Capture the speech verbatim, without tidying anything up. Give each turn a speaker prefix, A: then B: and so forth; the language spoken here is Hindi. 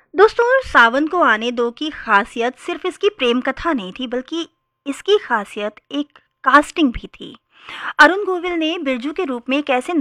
A: दोस्तों, सावन को आने दो की खासियत सिर्फ इसकी प्रेम कथा नहीं थी, बल्कि इसकी खासियत एक कास्टिंग भी थी। अरुण गोविल ने बिरजू के रूप में एक ऐसे